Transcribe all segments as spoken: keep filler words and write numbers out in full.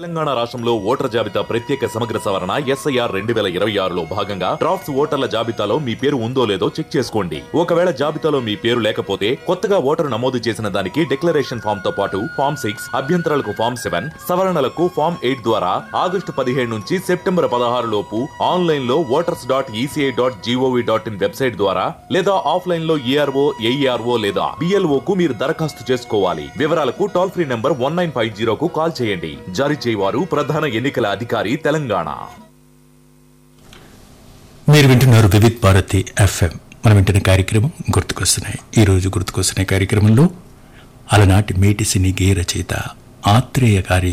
తెలంగాణ రాష్ట్రంలో ఓటర్ జాబితా ప్రత్యేక సమగ్ర సవరణ ఎస్ఐఆర్ రెండు వేల ఇరవై ఆరులో భాగంగా డ్రాఫ్ట్స్ ఓటర్ల జాబితాలో మీ పేరు ఉందో లేదో చెక్ చేసుకోండి. ఒకవేళ జాబితాలో మీ పేరు లేకపోతే కొత్తగా ఓటరు నమోదు చేసిన దానికి డిక్లరేషన్ ఫామ్ తో పాటు ఫామ్ సిక్స్ అభ్యంతరాలకు ఫామ్ సెవెన్ సవరణలకు ఫామ్ ఎయిట్ ద్వారా ఆగస్టు పదిహేడు నుంచి సెప్టెంబర్ పదహారు లోపు ఆన్లైన్ లో voters dot ECI dot GOV dot in website ద్వారా లేదా ఆఫ్లైన్ లో ఏఆర్ఓ ఏఈఆర్ఓ లేదా బిఎల్ఓ కు మీరు దరఖాస్తు చేసుకోవాలి. వివరాలకు toll free number one nine five zero కు కాల్ చేయండి. జారీ చేయవారు ప్రధాన ఎన్నికల అధికారి తెలంగాణ. మీరు వింటున్నారు వివిధ్ భారతి ఎఫ్ఎం. మనం వింటున్న కార్యక్రమం గుర్తుకొస్తున్నాయి. ఈ రోజు గుర్తుకొస్తున్న కార్యక్రమంలో అలనాటి మేటి సినీ గేయ రచయిత ఆత్రేయ గారి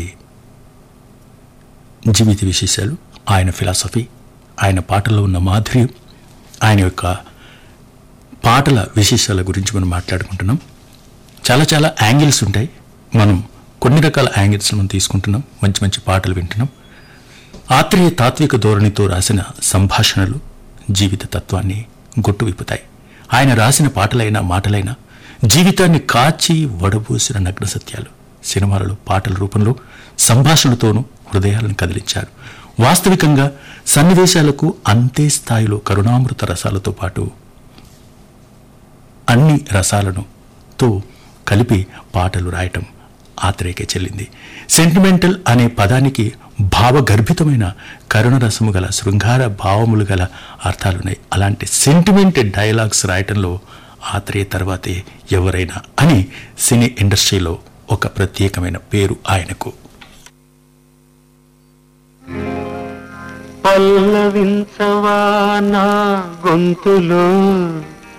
జీవిత విశేషాలు, ఆయన ఫిలాసఫీ, ఆయన పాటల్లో ఉన్న మాధుర్యం, ఆయన యొక్క పాటల విశేషాల గురించి మనం మాట్లాడుకుంటున్నాం. చాలా చాలా యాంగిల్స్ ఉంటాయి. మనం కొన్ని రకాల యాంగిల్స్ మనం తీసుకుంటున్నాం. మంచి మంచి పాటలు వింటున్నాం. ఆత్రేయ తాత్విక ధోరణితో రాసిన సంభాషణలు జీవిత తత్వాన్ని గొట్టువిప్పుతాయి. ఆయన రాసిన పాటలైనా మాటలైనా జీవితాన్ని కాచి వడబోసిన నగ్న సత్యాలు. సినిమాలలో పాటల రూపంలో సంభాషణతోనూ హృదయాలను కదిలించారు. వాస్తవికంగా సన్నివేశాలకు అంతే స్థాయిలో కరుణామృత రసాలతో పాటు అన్ని రసాలను తో కలిపి పాటలు రాయటం ఆత్రేయకే చెల్లింది. సెంటిమెంటల్ అనే పదానికి భావగర్భితమైన కరుణరసము గల శృంగార భావములు గల అర్థాలున్నాయి. అలాంటి సెంటిమెంటెడ్ డైలాగ్స్ రాయటంలో ఆత్రేయ తర్వాతే ఎవరైనా అని సినీ ఇండస్ట్రీలో ఒక ప్రత్యేకమైన పేరు ఆయనకు. పల్లవించవా నా గొంతులో